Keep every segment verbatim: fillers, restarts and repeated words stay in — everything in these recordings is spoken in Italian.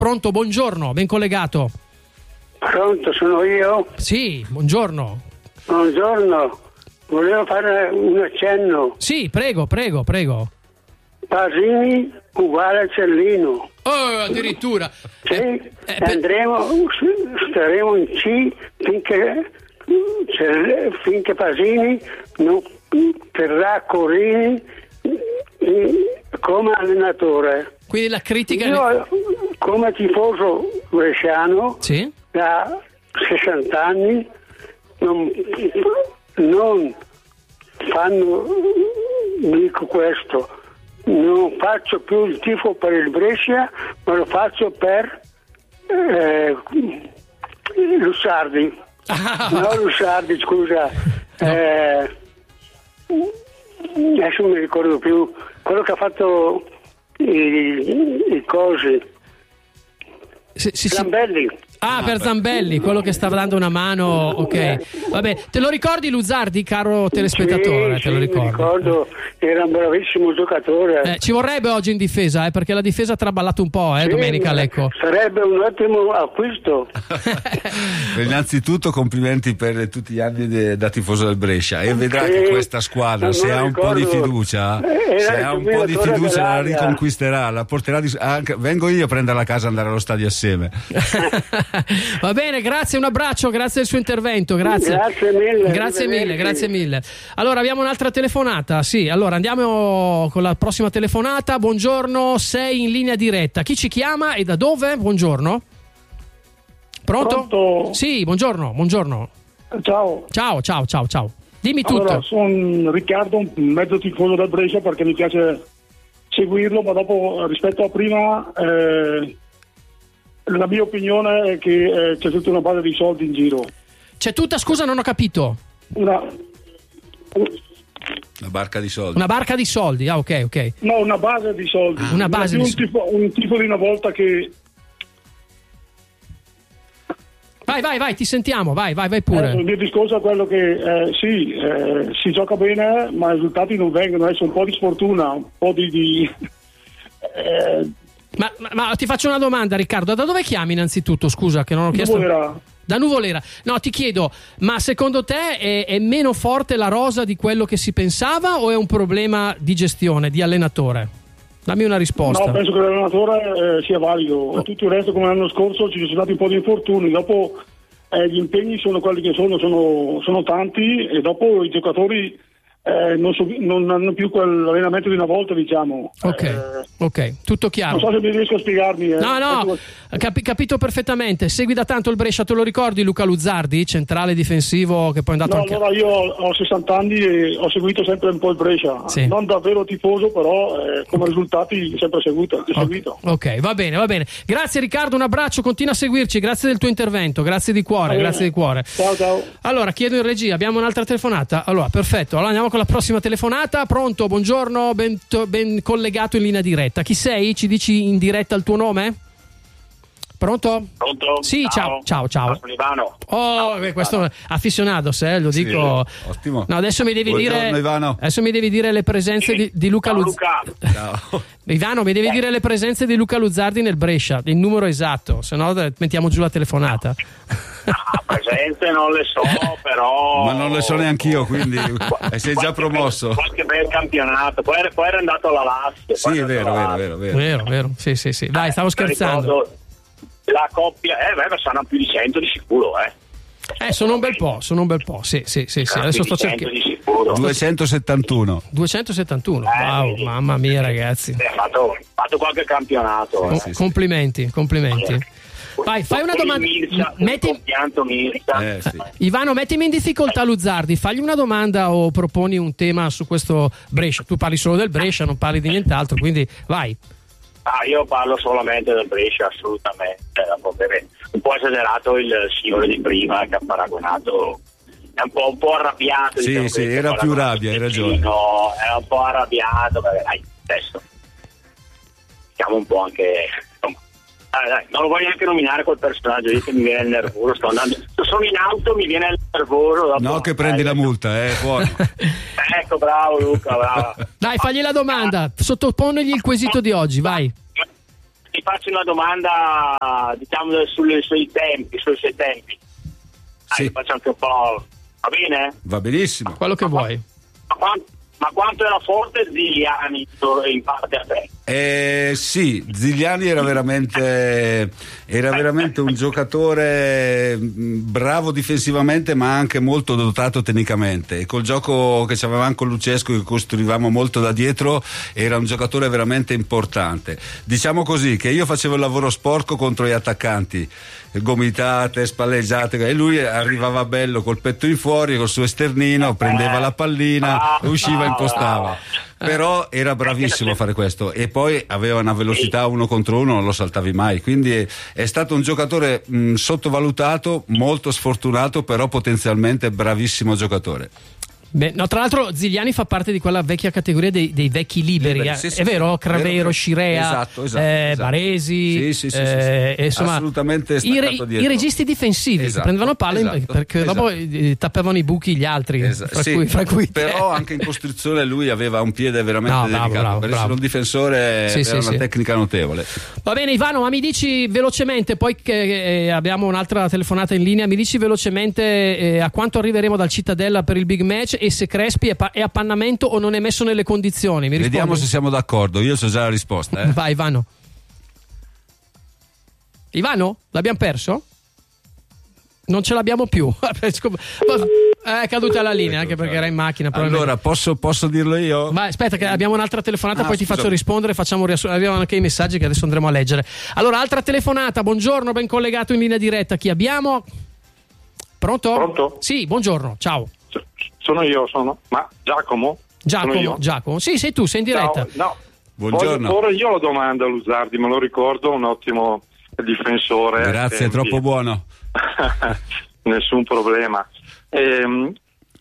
Pronto, buongiorno, ben collegato. Pronto, sono io? Sì, buongiorno. Buongiorno, volevo fare un accenno. Sì, prego, prego, prego. Pasini uguale a Cellino. Oh, addirittura. Sì, Eh, eh, per- andremo, staremo in C finché, Cell- finché Pasini non terrà Corini eh, come allenatore. Quindi la critica... Io come tifoso bresciano Sì? da sessanta anni non, non fanno, dico questo, non faccio più il tifo per il Brescia, ma lo faccio per eh, Lussardi. No, Lussardi, scusa. Eh, adesso non mi ricordo più quello che ha fatto i, i cosi. Sì, sì, sì. Zambelli. Ah, per Zambelli, quello che stava dando una mano, ok. Vabbè, te lo ricordi Luzzardi, caro telespettatore? Sì, te lo sì, ricordi? mi ricordo, era un bravissimo giocatore. Eh, ci vorrebbe oggi in difesa, eh, perché la difesa ha traballato un po', eh, Sì, Domenica Lecco. Sarebbe un ottimo acquisto. Innanzitutto complimenti per tutti gli anni de, da tifoso del Brescia e vedrà Sì, che questa squadra, non se me ha lo un po' di ricordo. fiducia, Era se il ha un po' di dominatore fiducia la dell'area. riconquisterà, la porterà di, anche, vengo io a prenderla a casa e andare allo stadio assieme. Va bene, grazie, un abbraccio, grazie del suo intervento, grazie. Grazie mille. Grazie mille, arrivederci. grazie mille. Allora abbiamo un'altra telefonata, sì, allora andiamo con la prossima telefonata. Buongiorno, sei in linea diretta. Chi ci chiama e da dove? Buongiorno. Pronto? Pronto? Sì, buongiorno, buongiorno. Ciao. Ciao, ciao, ciao, ciao. Dimmi tutto. Allora, sono Riccardo, un mezzo tifoso del Brescia perché mi piace seguirlo, ma dopo rispetto a prima eh, la mia opinione è che eh, c'è tutta una base di soldi in giro. C'è tutta, scusa, non ho capito. Una, La barca di soldi. Una barca di soldi, ah ok, ok. no, una base di soldi. Una base più di un tifo, un tifo di una volta che Vai, vai, vai, ti sentiamo, vai, vai, vai eh, pure. il mio discorso è quello che eh, sì, eh, si gioca bene, ma i risultati non vengono. Adesso un po' di sfortuna, un po' di, di eh, Ma, ma, ma ti faccio una domanda, Riccardo, da dove chiami innanzitutto? Scusa che non ho chiesto. Nuvolera. Da Nuvolera. No, ti chiedo, ma secondo te è, è meno forte la rosa di quello che si pensava o è un problema di gestione, di allenatore? Dammi una risposta. No, penso che l'allenatore eh, sia valido. Tutto il resto, come l'anno scorso, ci sono stati un po' di infortuni. Dopo eh, gli impegni sono quelli che sono, sono, sono tanti, e dopo i giocatori eh, non, so, non hanno più quell'allenamento di una volta, diciamo. Ok, Eh, ok, tutto chiaro. non so se mi riesco a spiegarmi. Eh. No, no, capi- capito perfettamente. Segui da tanto il Brescia, te lo ricordi Luca Luzzardi, centrale difensivo che poi è andato No, anche... allora io ho, ho sessanta anni e ho seguito sempre un po' il Brescia. Sì. Non davvero tifoso, però eh, come risultati sempre seguito. seguito. Ok, va bene, va bene. Grazie Riccardo, un abbraccio, continua a seguirci, grazie del tuo intervento, grazie di cuore, Va grazie bene. di cuore. Ciao, ciao. Allora, chiedo in regia, abbiamo un'altra telefonata? Allora, perfetto, allora andiamo con la prossima telefonata. Pronto, buongiorno, ben, ben collegato in linea diretta. Chi sei? Ci dici in diretta il tuo nome? Pronto? Pronto? Sì, ciao, ciao, ciao. Sono Ivano. Oh, beh, questo aficionados, eh, lo Sì, dico. ottimo. No, adesso mi devi Buongiorno, dire Ivano. Adesso mi devi dire le presenze Sì. di, di Luca Ciao, Luz- Luca. Ciao. Ivano, mi devi dire le presenze di Luca Luzzardi nel Brescia, il numero esatto, se no eh, mettiamo giù la telefonata. Ah, presenze non le so, però. Ma non le so neanche io, quindi e sei già Qualche promosso. bel- Qualche bel campionato. Poi, poi era andato alla Lazio. Sì, è vero, vero, vero, vero. Vero, vero, sì, sì, sì. Dai, stavo scherzando. Ricordo La coppia, eh, beh, ma saranno più di cento di sicuro, eh. Eh, sono un bel po', sono un bel po', sì, sì, sì, sì. Saranno Adesso più sto di cento cercando. di sicuro. duecentosettantuno. duecentosettantuno, Eh, wow, vedi. mamma mia ragazzi. Eh, ha fatto, fatto qualche campionato. Com- eh. sì, sì. complimenti, complimenti. Vai, fai una Poi domanda. Mirza, Metti... il compianto Mirza. Eh, sì. Ivano, mettimi in difficoltà Luzzardi, fagli una domanda o proponi un tema su questo Brescia. Tu parli solo del Brescia, non parli di nient'altro, quindi vai. Ah, io parlo solamente del Brescia, assolutamente. Un po' esagerato il signore di prima che ha paragonato. È un po', un po' arrabbiato. Sì, diciamo, sì, che era ha più paragonato rabbia, hai il ragione. Pechino, era un po' arrabbiato, perché dai, adesso siamo un po' anche. Insomma, dai, dai, non lo voglio neanche nominare quel personaggio lì che mi viene nervoso. Sto andando, sono in auto, mi viene nervoso. Dopo, No, che prendi eh, la multa, eh, buono. Ecco, bravo Luca, bravo. Dai, fagli la domanda, sottoponegli il quesito di oggi, vai. ti faccio una domanda, diciamo, sulle, sui tempi, sui suoi tempi. Dai, Sì. faccio anche un po'. Va bene? Va benissimo. Quello che vuoi. Ma quanto, ma quanto era forte Zigliani in parte a te? Eh, sì, Zigliani era veramente, era veramente un giocatore bravo difensivamente, ma anche molto dotato tecnicamente. E col gioco che avevamo con Lucescu, che costruivamo molto da dietro, era un giocatore veramente importante. Diciamo così, che io facevo il lavoro sporco contro gli attaccanti, gomitate, spalleggiate, e lui arrivava bello col petto in fuori, col suo esternino, prendeva la pallina, usciva e impostava. Però era bravissimo a fare questo, e poi aveva una velocità uno contro uno, non lo saltavi mai, quindi è, è stato un giocatore mh, sottovalutato, molto sfortunato, però potenzialmente bravissimo giocatore. Beh, no, tra l'altro Zigliani fa parte di quella vecchia categoria dei, dei vecchi liberi, Liberi, eh. sì, sì, è vero? sì, Cravero, vero, Scirea, esatto, esatto, eh, esatto. Baresi, Sì, sì, sì, eh, sì, sì. insomma, Assolutamente i, staccato re- dietro. i registi difensivi Esatto, che prendevano palla in- esatto, perché esatto. dopo eh, tappavano i buchi gli altri, Esatto, fra sì, cui, fra cui te. però anche in costruzione lui aveva un piede veramente No, bravo, dedicato, bravo, per bravo. essere un difensore Sì, aveva sì, una sì. tecnica notevole. Va bene Ivano, ma mi dici velocemente, poi che eh, abbiamo un'altra telefonata in linea, mi dici velocemente eh, a quanto arriveremo dal Cittadella per il big match, e se Crespi è, pa- è appannamento o non è messo nelle condizioni? Mi Vediamo rispondi? se siamo d'accordo, io so già la risposta. Eh. Vai Ivano. Ivano? L'abbiamo perso? Non ce l'abbiamo più. È caduta la linea, anche perché era in macchina. Allora, posso, posso dirlo io? Vai, aspetta, che abbiamo un'altra telefonata, Ah, poi ti scusa. faccio rispondere. Facciamo un riassunto. Abbiamo anche i messaggi che adesso andremo a leggere. Allora, altra telefonata. Buongiorno, ben collegato in linea diretta. Chi abbiamo? Pronto? Pronto? Sì, buongiorno, ciao. Sono io, sono. Ma Giacomo? Sono Giacomo, io? Giacomo. Sì, sei tu, sei in diretta. Ciao, no. Buongiorno. Voglio porre io la domanda a Luzzardi, me lo ricordo, un ottimo difensore. Grazie, è Tempi. troppo buono. Nessun problema. Ehm,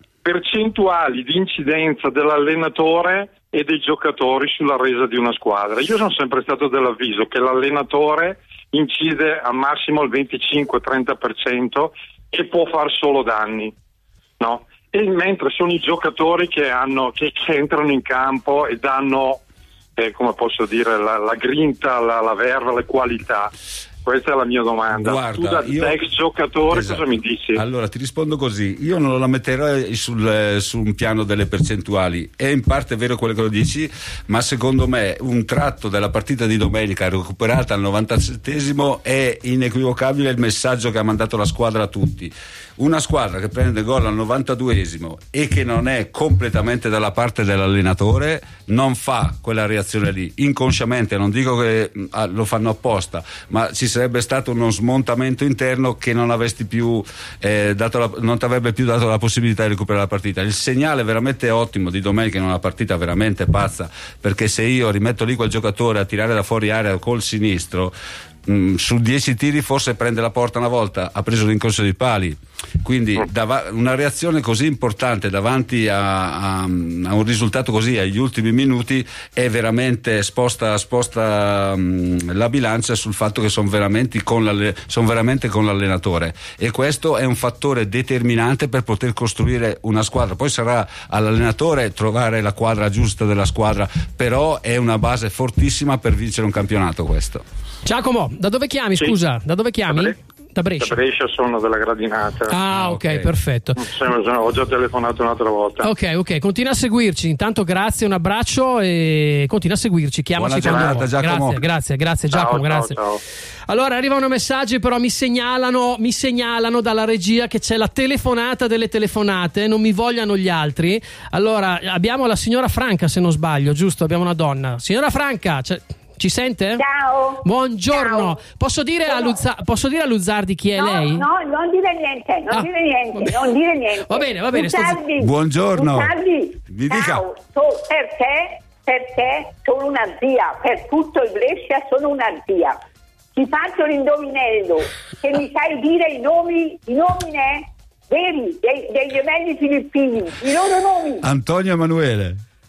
percentuali di incidenza dell'allenatore e dei giocatori sulla resa di una squadra. Io sono sempre stato dell'avviso che l'allenatore incide al massimo il venticinque trenta per cento e può far solo danni, no? E mentre sono i giocatori che hanno che, che entrano in campo e danno eh, come posso dire la, la grinta, la, la verve, le qualità. Questa è la mia domanda. Guarda, tu da io- ex giocatore Esatto. cosa mi dici? Allora ti rispondo così, io non la metterei sul, eh, su un piano delle percentuali, è in parte vero quello che lo dici, ma secondo me un tratto della partita di domenica recuperata al novantasettesimo è inequivocabile il messaggio che ha mandato la squadra a tutti. Una squadra che prende gol al novantaduesimo e che non è completamente dalla parte dell'allenatore non fa quella reazione lì, inconsciamente, non dico che mh, ah, lo fanno apposta, ma ci sarebbe stato uno smontamento interno che non avresti più eh, dato la, non ti avrebbe più dato la possibilità di recuperare la partita. Il segnale veramente ottimo di domenica in una partita veramente pazza, perché se io rimetto lì quel giocatore a tirare da fuori area col sinistro, mh, su dieci tiri forse prende la porta una volta, ha preso l'incorso dei pali, quindi dava, una reazione così importante davanti a, a, a un risultato così agli ultimi minuti è veramente sposta, sposta mh, la bilancia sul fatto che sono veramente, con l'alle, son veramente con l'allenatore, e questo è un fattore determinante per poter costruire una squadra. Poi sarà all'allenatore trovare la quadra giusta della squadra, però è una base fortissima per vincere un campionato questo. Giacomo, da dove chiami? Sì. Scusa, da dove chiami? Da Bre- Da Brescia. Da Brescia sono della Gradinata. Ah, ok, ok. perfetto. Sono- sono- ho già telefonato un'altra volta. Ok, ok, continua a seguirci. Intanto grazie, un abbraccio e continua a seguirci. Chiamaci Buona quando giornata, vuoi. Giacomo. Grazie, grazie, grazie Ciao, Giacomo, ciao, grazie. ciao. Allora arrivano messaggi, però mi segnalano, mi segnalano dalla regia che c'è la telefonata delle telefonate, non mi vogliano gli altri. Allora, abbiamo la signora Franca, se non sbaglio, giusto? Abbiamo una donna. Signora Franca, c'è- ci sente? Ciao. Buongiorno. Ciao. Posso dire, a Luzza- posso dire a Luzzardi chi è No, lei? no, non dire niente, non Ah, dire niente, va bene. non dire niente. Va bene, va bene, sto Luzzardi, Buongiorno. Luzzardi, Mi dica. ciao, so- per te, per te sono una zia, per tutto il Brescia sono una zia. Ti faccio l'indovinello, che mi sai dire i nomi, i nomi ne? Veri, dei, dei gemelli filippini, i loro nomi. Antonio Emanuele.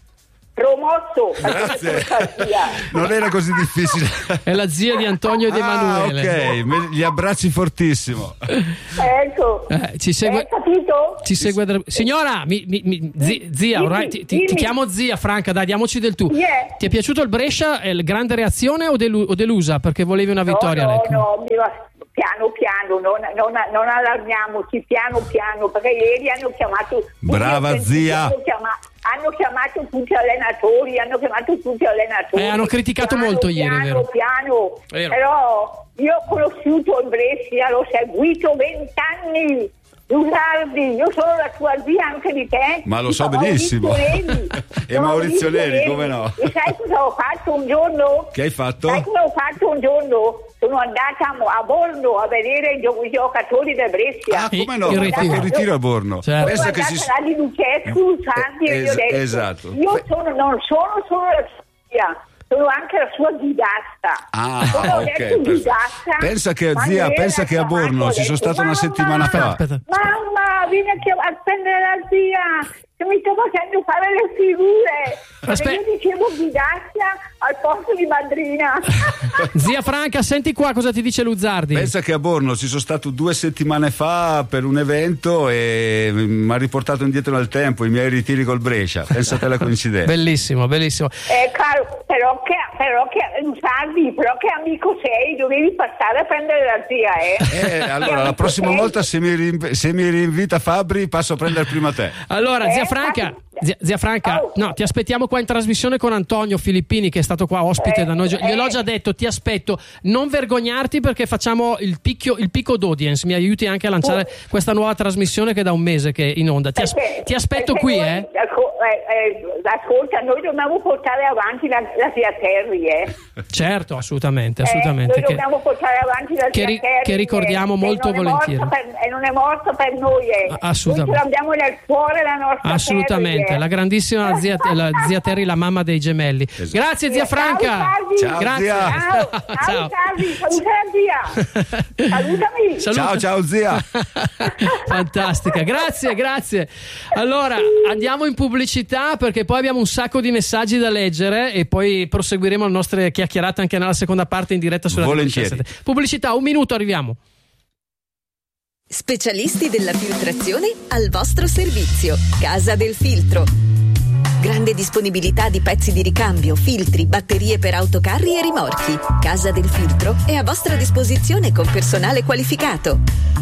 promosso. Grazie. Non era così difficile. È la zia di Antonio ed Emanuele. Ah, ok, me- gli abbracci fortissimo. Ecco. Eh, ci segue. Hai capito? Ci segue da- Signora, mi, mi, mi- zi- zia, ormai ti, ti- ti chiamo zia Franca, dai, diamoci del tu. Yeah. Ti è piaciuto il Brescia? È la grande reazione o, delu- o delusa? Perché volevi una vittoria? No, no, Lecco? no, mi va- piano piano, non, non, non allarmiamoci, piano piano, perché ieri hanno chiamato... Brava zia. Hanno chiamato, hanno chiamato tutti allenatori, hanno chiamato tutti allenatori. Eh, hanno criticato piano, molto ieri, piano, vero? Piano, Vero. Però io ho conosciuto il Brescia, l'ho seguito vent'anni. Usardi, io sono la tua zia anche di te. Ma lo Di so Maurizio benissimo. Levi. E Maurizio Levi, come no? E sai cosa ho fatto un giorno? Che hai fatto? Sai cosa ho fatto un giorno? Sono andata a Borno a vedere i gio- i giocatori del Brescia. Ah, come no? Il Hai fatto ritiro. un ritiro a Borno. Certo. Pensa Sono che andata si... là di Lucescu, Sardi, e gli ho Es- detto, esatto. io Beh. sono, non sono solo la sua zia, sono anche la sua guidasta. Ah, Quando ho ok, detto perfetto. guidasta, Pensa che, quando zia, era pensa che a chiamato, Borno ho ci sono detto, stato una "Mamma, settimana fa." Aspetta. Mamma, vieni a, chiam- a prendere la zia, che mi sto facendo fare le figure. Perché Aspetta. io dicevo guidasta al posto di madrina. Zia Franca, senti qua cosa ti dice Luzzardi. Pensa che a Borno ci sono stato due settimane fa per un evento e mi ha riportato indietro nel tempo i miei ritiri col Brescia. Pensate alla coincidenza. Bellissimo, bellissimo. Eh, caro, però che, però che, Sardi, però che amico sei, dovevi passare a prendere la zia, eh? Eh, allora la prossima volta se mi, rinv- se mi rinvita Fabri passo a prendere prima te. Allora, zia Eh, Franca, ma- zia, zia Franca, Oh. no, ti aspettiamo qua in trasmissione con Antonio Filippini che è stato qua ospite Eh, da noi. Gliel'ho eh. già detto, ti aspetto. Non vergognarti perché facciamo il picchio, il picco d'audience. Mi aiuti anche a lanciare Oh. questa nuova trasmissione che è da un mese che è in onda. Ti, as- Perché- ti aspetto perché qui, noi- eh. asco- eh, eh, Ascolta, noi dobbiamo portare avanti la, la zia Terry, eh? Certo, assolutamente, Eh, assolutamente. noi che- dobbiamo portare avanti la che zia ri- Terry, che ricordiamo eh, molto e non è morta volentieri. per- e non è morta per noi, eh. A- assolutamente. Noi ce l'abbiamo nel cuore la nostra Assolutamente, Terry, eh. la grandissima zia, la zia Terry, la mamma dei gemelli. Grazie zia Franca. Ciao, Salvi. Ciao, Grazie. zia. Ciao, ciao, Ciao. Salvi, saluta la zia. Salutami. Saluta. Ciao, ciao zia. Fantastica, grazie, grazie. Allora andiamo in pubblicità perché poi abbiamo un sacco di messaggi da leggere e poi proseguiremo le nostre chiacchierate anche nella seconda parte in diretta sulla Volentieri. diciassette. Pubblicità, un minuto, arriviamo. Specialisti della filtrazione al vostro servizio. Casa del Filtro. Grande disponibilità di pezzi di ricambio, filtri, batterie per autocarri e rimorchi. Casa del Filtro è a vostra disposizione con personale qualificato.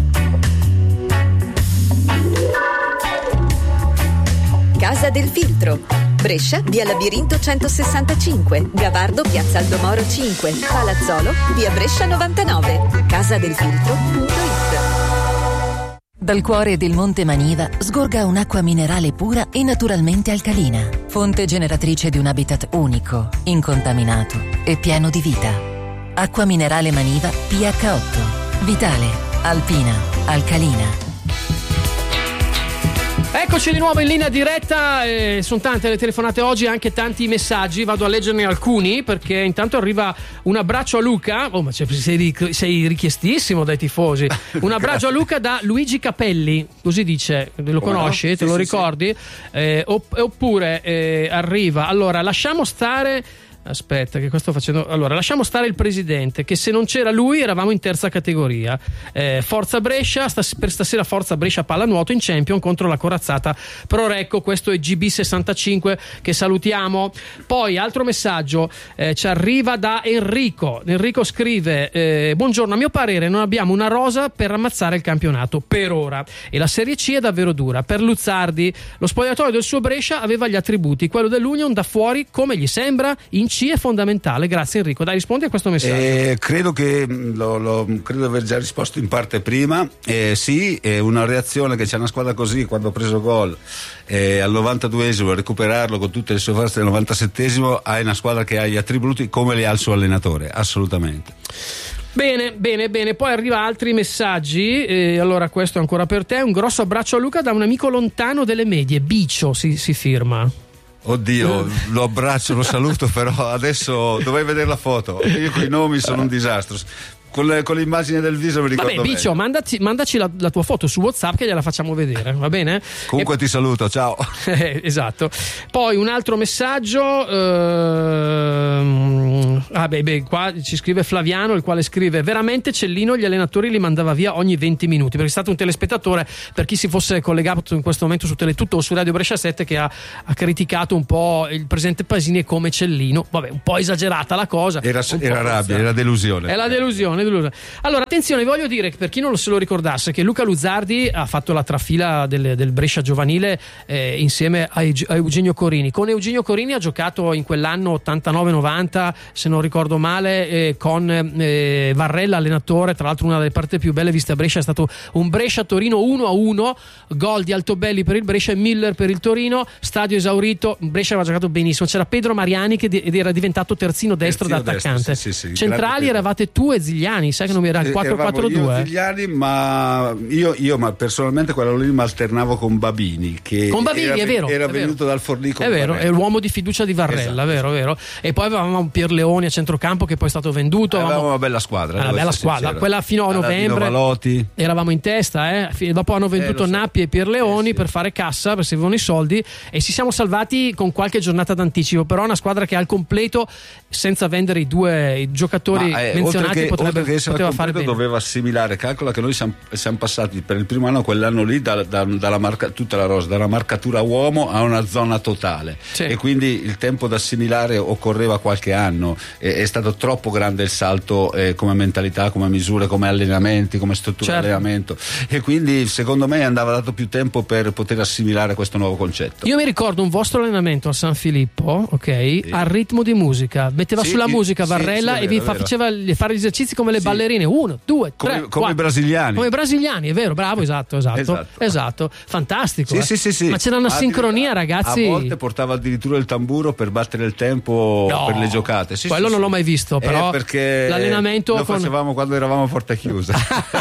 Casa del Filtro. Brescia, via Labirinto centosessantacinque, Gavardo, piazza Aldomoro cinque, Palazzolo, via Brescia novantanove. casadelfiltro punto it. Dal cuore del Monte Maniva sgorga un'acqua minerale pura e naturalmente alcalina, fonte generatrice di un habitat unico, incontaminato e pieno di vita. Acqua minerale Maniva P H otto. Vitale, alpina, alcalina. Eccoci di nuovo in linea diretta, eh, sono tante le telefonate oggi, anche tanti messaggi, vado a leggerne alcuni perché intanto arriva un abbraccio a Luca, oh ma sei, ric- sei richiestissimo dai tifosi, un abbraccio a Luca da Luigi Capelli, così dice, lo conosci, no? te Sì, lo sì, ricordi? Eh, opp- oppure eh, arriva, allora lasciamo stare... Aspetta, che qua sto facendo. Allora, lasciamo stare il presidente, che se non c'era lui eravamo in terza categoria. Eh, Forza Brescia, stas- per stasera Forza Brescia pallanuoto in Champion contro la corazzata Pro Recco. Questo è G B sessantacinque che salutiamo. Poi, altro messaggio eh, ci arriva da Enrico. Enrico scrive: eh, buongiorno, a mio parere non abbiamo una rosa per ammazzare il campionato per ora. E la Serie C è davvero dura. Per Luzzardi, lo spogliatoio del suo Brescia aveva gli attributi, quello dell'Union da fuori, come gli sembra, in C è fondamentale. Grazie Enrico, dai, rispondi a questo messaggio. Eh, credo che lo, lo, credo di aver già risposto in parte prima. Eh, sì, è una reazione che c'è una squadra così quando ha preso gol eh, al novantaduesimo, recuperarlo con tutte le sue forze al novantasettesimo, hai una squadra che ha gli attributi come li ha il suo allenatore, assolutamente. Bene, bene, bene. Poi arriva altri messaggi. Eh, allora, questo è ancora per te. Un grosso abbraccio a Luca da un amico lontano delle medie. Bicio si, si firma. Oddio, lo abbraccio, lo saluto, però adesso dovrei vedere la foto. Io con i nomi sono un disastro. con, le, con l'immagine del viso mi ricordo. Vabbè, Biccio, mandaci, mandaci la, la tua foto su WhatsApp che gliela facciamo vedere, va bene? Comunque e... ti saluto, ciao. Esatto. Poi un altro messaggio. Ehm... Ah, beh, beh, qua ci scrive Flaviano, il quale scrive: veramente Cellino gli allenatori li mandava via ogni venti minuti, perché è stato un telespettatore, per chi si fosse collegato in questo momento su Teletutto o su Radio Brescia sette, che ha, ha criticato un po' il presidente Pasini come Cellino. Vabbè, un po' esagerata la cosa. Era, era rabbia, era delusione. È la delusione, delusione. Allora, attenzione, voglio dire, per chi non se lo ricordasse, che Luca Luzzardi ha fatto la trafila del, del Brescia giovanile eh, insieme a, a Eugenio Corini. Con Eugenio Corini ha giocato in quell'anno ottantanove novanta, se non ricordo male, eh, con eh, Varrella allenatore. Tra l'altro una delle partite più belle viste a Brescia è stato un Brescia-Torino uno a uno, gol di Altobelli per il Brescia e Miller per il Torino, stadio esaurito. Brescia aveva giocato benissimo, c'era Pedro Mariani che di- ed era diventato terzino destro terzino da attaccante. destro, sì, sì, sì, centrali eravate tu e Zigliani, sai che non mi era il quattro quattro due. Io e Zigliani, ma io, io ma personalmente quello lì mi alternavo con Babini, che con Babini era, è vero, era è venuto vero. dal Forlico. È vero, è l'uomo di fiducia di Varrella, esatto, vero, vero. E poi avevamo un Pierleoni a centrocampo che poi è stato venduto. Avevamo avevamo una bella squadra, una bella squadra, sincero. Quella fino a novembre Valotti. Eravamo in testa, eh. Dopo hanno venduto eh, so. Nappi e Pierleoni eh, sì. per fare cassa, per servivano i soldi, e ci siamo salvati con qualche giornata d'anticipo. Però è una squadra che al completo, senza vendere i due i giocatori Ma, eh, menzionati, che, potrebbe, che poteva fare bene. Doveva assimilare, calcola che noi siamo, siamo passati per il primo anno, quell'anno lì, da, da, dalla marca, tutta la rosa, dalla marcatura uomo a una zona totale, sì. E quindi il tempo da assimilare occorreva qualche anno. È, è stato troppo grande il salto, eh, come mentalità, come misure, come allenamenti, come struttura certo. di allenamento, e quindi secondo me andava dato più tempo per poter assimilare questo nuovo concetto. Io mi ricordo un vostro allenamento a San Filippo, ok, sì. al ritmo di musica, metteva sì, sulla musica Varrella, sì, sì, e vi fa, faceva fare gli esercizi come le sì. ballerine, uno, due, tre, come, come i brasiliani, come i brasiliani, è vero, bravo, esatto, esatto, esatto, esatto. Fantastico, sì, eh. sì, sì, sì. Ma c'era una a sincronia, ragazzi. A volte portava addirittura il tamburo per battere il tempo no, per le giocate. Sì, quello sì, non sì. l'ho mai visto, però eh, perché l'allenamento lo con... facevamo quando eravamo a porta chiusa.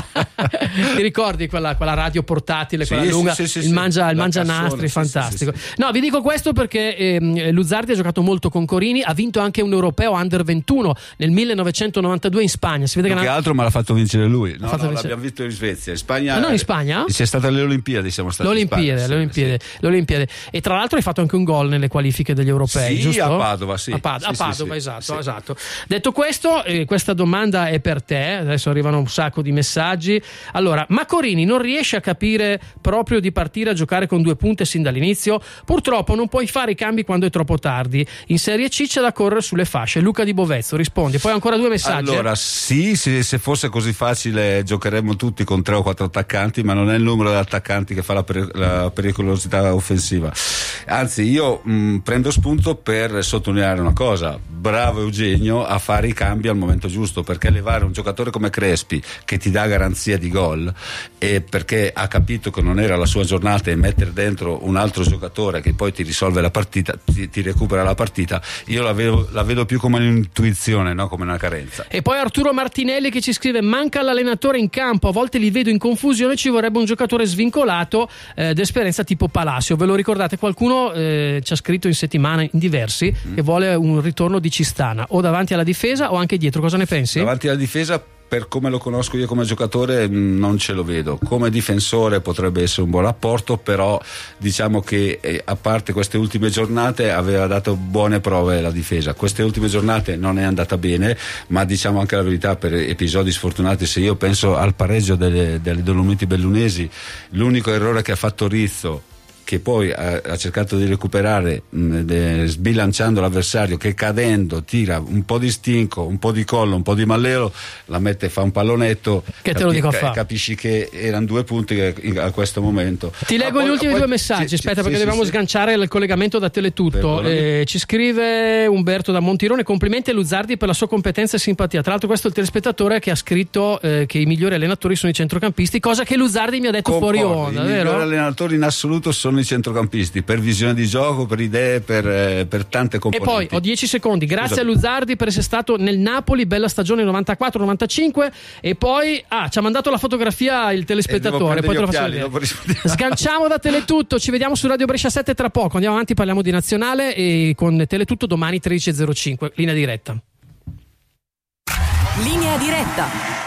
Ti ricordi quella, quella radio portatile, sì, quella lunga, sì, sì, il sì, mangia, il mangia cassone, nastri, sì, fantastico. Sì, sì, sì. No, vi dico questo perché ehm, Luzzardi ha giocato molto con Corini, ha vinto anche un europeo under ventuno nel millenovecentonovantadue in Spagna. Si vede che, che una... altro, ma l'ha fatto vincere lui. No, no, vincere... l'abbiamo vinto in Svezia, in Spagna. Ma non in Spagna? C'è stata le Olimpiadi, siamo stati le Olimpiadi, in Spagna, le, Olimpiadi sì. le Olimpiadi. E tra l'altro hai fatto anche un gol nelle qualifiche degli europei, sì, giusto? a Padova, sì. A, Pad- sì, a Padova, sì, esatto, sì. esatto. Detto questo, eh, questa domanda è per te. Adesso arrivano un sacco di messaggi. Allora, ma Corini non riesce a capire proprio di partire a giocare con due punte sin dall'inizio? Purtroppo non puoi fare i cambi quando è troppo tardi. In Serie C c'è da correre sulle fasce. Luca Di Bovezzo rispondi. Poi ancora due messaggi. Allora, sì, se, se fosse così facile giocheremmo tutti con tre o quattro attaccanti, ma non è il numero di attaccanti che fa la, per, la pericolosità offensiva. Anzi, io mh, prendo spunto per sottolineare una cosa: bravo Eugenio a fare i cambi al momento giusto, perché levare un giocatore come Crespi, che ti dà garanzia di gol, e perché ha capito che non era la sua giornata, e mettere dentro un altro giocatore che poi ti risolve la partita, ti, ti recupera la partita, io la vedo, la vedo più come un'intuizione, no? Come una carenza. E poi Arturo Martinelli che ci scrive: manca l'allenatore in campo, a volte li vedo in confusione, ci vorrebbe un giocatore svincolato eh, d'esperienza tipo Palacio. Ve lo ricordate? Qualcuno eh, ci ha scritto in settimana, in diversi, mm. che vuole un ritorno di Cistana, o davanti alla difesa o anche dietro. Cosa ne pensi? Davanti alla difesa, per come lo conosco io come giocatore, non ce lo vedo. Come difensore potrebbe essere un buon apporto, però diciamo che eh, a parte queste ultime giornate aveva dato buone prove la difesa. Queste ultime giornate non è andata bene, ma diciamo anche la verità, per episodi sfortunati. Se io penso al pareggio delle, delle Dolomiti Bellunesi, l'unico errore che ha fatto Rizzo, che poi ha, ha cercato di recuperare mh, de, sbilanciando l'avversario, che cadendo tira un po' di stinco, un po' di collo, un po' di malleo, la mette, fa un pallonetto, che te lo dico capi, a fa. Capisci che erano due punti che, in, a questo momento. Ti leggo ah, gli poi, ultimi poi, due messaggi, sì, aspetta, sì, perché sì, dobbiamo sì, sganciare il collegamento da Teletutto. Eh, ci scrive Umberto da Montirone: complimenti a Luzzardi per la sua competenza e simpatia. Tra l'altro questo è il telespettatore che ha scritto eh, che i migliori allenatori sono i centrocampisti, cosa che Luzzardi mi ha detto Concordo, fuori onda, i vero? migliori allenatori in assoluto sono i centrocampisti, per visione di gioco, per idee, per, eh, per tante componenti. E poi ho dieci secondi. Grazie Scusa. a Luzzardi per essere stato nel Napoli, bella stagione novantaquattro novantacinque. E poi ah, ci ha mandato la fotografia il telespettatore, poi te lo faccio vedere. Sganciamo da Teletutto, ci vediamo su Radio Brescia sette tra poco. Andiamo avanti, parliamo di nazionale, e con Teletutto domani tredici e zero cinque, linea diretta. Linea diretta.